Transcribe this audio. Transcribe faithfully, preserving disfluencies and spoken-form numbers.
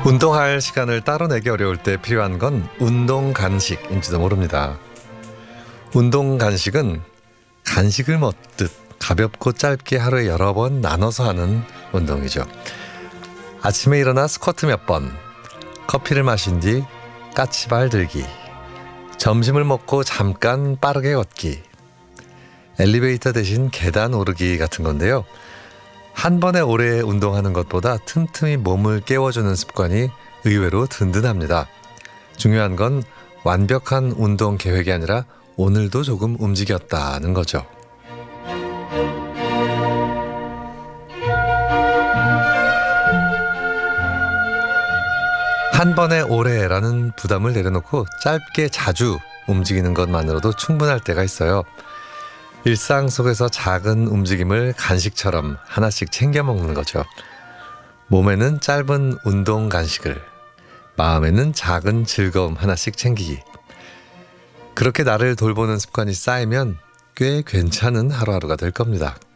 운동할 시간을 따로 내기 어려울 때 필요한 건 운동 간식인지도 모릅니다. 운동 간식은 간식을 먹듯 가볍고 짧게 하루에 여러 번 나눠서 하는 운동이죠. 아침에 일어나 스쿼트 몇 번, 커피를 마신 뒤 까치발 들기, 점심을 먹고 잠깐 빠르게 걷기, 엘리베이터 대신 계단 오르기 같은 건데요. 한 번에 오래 운동하는 것보다 틈틈이 몸을 깨워주는 습관이 의외로 든든합니다. 중요한 건 완벽한 운동 계획이 아니라 오늘도 조금 움직였다는 거죠. 한 번에 오래라는 부담을 내려놓고 짧게 자주 움직이는 것만으로도 충분할 때가 있어요. 일상 속에서 작은 움직임을 간식처럼 하나씩 챙겨 먹는 거죠. 몸에는 짧은 운동 간식을, 마음에는 작은 즐거움 하나씩 챙기기. 그렇게 나를 돌보는 습관이 쌓이면 꽤 괜찮은 하루하루가 될 겁니다.